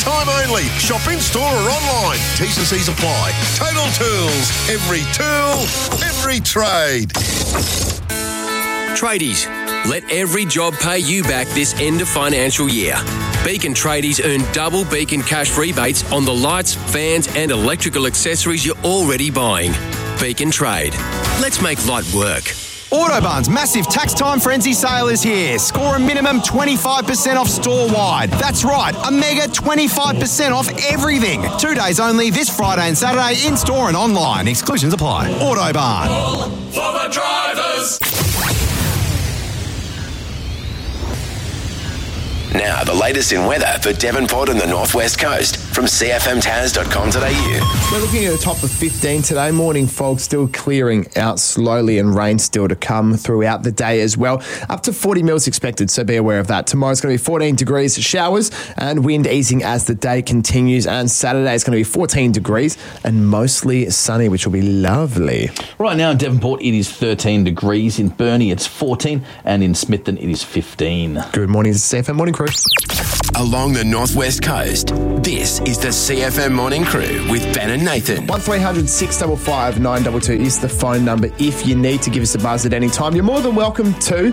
time only. Shop in store or online. T's and C's apply. Total Tools. Every tool, every trade. Tradies, let every job pay you back this end of financial year. Beacon Tradies earn double Beacon cash rebates on the lights, fans and electrical accessories you're already buying. Beacon Trade. Let's make light work. Autobarn's massive tax time frenzy sale is here. Score a minimum 25% off store-wide. That's right, a mega 25% off everything. 2 days only this Friday and Saturday in-store and online. Exclusions apply. Autobarn. All for the drivers. Now, the latest in weather for Devonport and the Northwest Coast from cfmtaz.com.au. We're looking at a top of 15 today. Morning fog still clearing out slowly and rain still to come throughout the day as well. Up to 40 mils expected, so be aware of that. Tomorrow's going to be 14 degrees, showers and wind easing as the day continues. And Saturday is going to be 14 degrees and mostly sunny, which will be lovely. Right now in Devonport, it is 13 degrees. In Burnie, it's 14. And in Smithton, it is 15. Good morning to CFM Morning Crew. Along the Northwest Coast, this is the CFM Morning Crew with Ben and Nathan. 1300 655 922 is the phone number if you need to give us a buzz at any time. You're more than welcome to.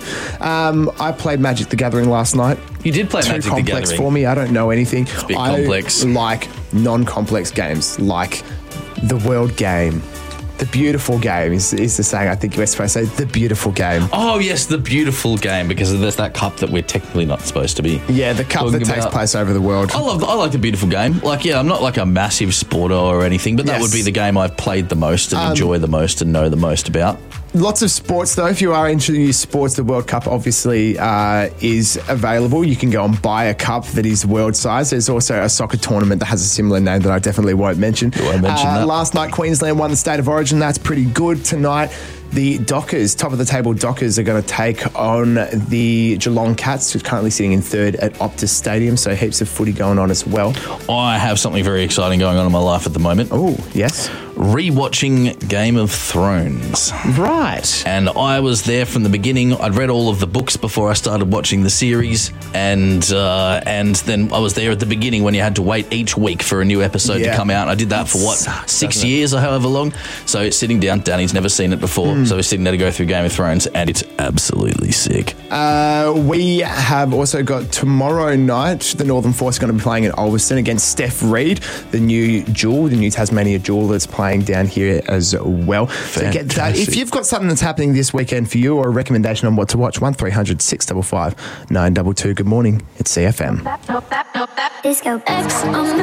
I played Magic the Gathering last night. You did play Magic the Gathering. Too complex for me. I don't know anything. It's a bit complex. I like non-complex games, like the World Game. The beautiful game is the saying. I think you're supposed to say the beautiful game. Oh, yes, the beautiful game, because there's that cup that we're technically not supposed to be. Yeah, the cup that takes place over the world. I like the beautiful game. I'm not like a massive sporter or anything, but that would be the game I've played the most and enjoy the most and know the most about. Lots of sports, though. If you are into sports, the World Cup obviously is available. You can go and buy a cup that is world size. There's also a soccer tournament that has a similar name that I definitely won't mention. You won't mention that. Last night, Queensland won the State of Origin. That's pretty good. Tonight, the Dockers, top of the table Dockers, are going to take on the Geelong Cats, who's currently sitting in third at Optus Stadium. So heaps of footy going on as well. I have something very exciting going on in my life at the moment. Oh, yes. Rewatching Game of Thrones. Right. And I was there from the beginning. I'd read all of the books before I started watching the series, and then I was there at the beginning when you had to wait each week for a new episode to come out. I did that for 6 years or however long. So sitting down, Danny's never seen it before, so we're sitting there to go through Game of Thrones, and it's absolutely sick. We have also got tomorrow night, the Northern Force are going to be playing at Ulverston against Steph Reid, the new Tasmania Jewel that's playing down here as well. So get that. If you've got something that's happening this weekend for you or a recommendation on what to watch, 1300 655 922. Good morning. It's CFM. Disco X on the